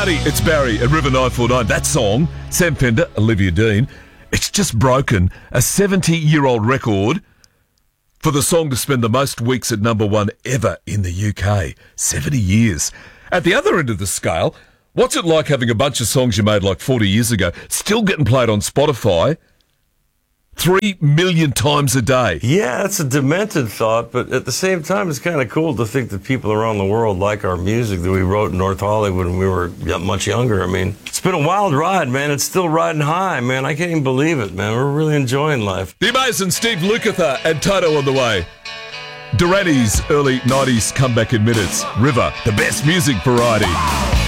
Howdy, it's Barry at River 949. That song, Sam Fender, Olivia Dean, it's just broken a 70-year-old record for the song to spend the most weeks at number one ever in the UK. 70 years. At the other end of the scale, what's it like having a bunch of songs you made like 40 years ago still getting played on Spotify 3 million times a day? Yeah, that's a demented thought, but at the same time, it's kind of cool to think that people around the world like our music that we wrote in North Hollywood when we were much younger. I mean, it's been a wild ride, man. It's still riding high, man. I can't even believe it, man. We're really enjoying life. The amazing Steve Lukather and Toto on the way. Durani's early 90s comeback in minutes. River, the best music variety.